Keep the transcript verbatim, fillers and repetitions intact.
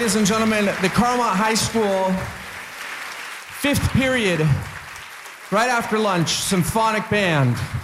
ladies and gentlemen, the Carmont High School fifth period, right after lunch, symphonic band.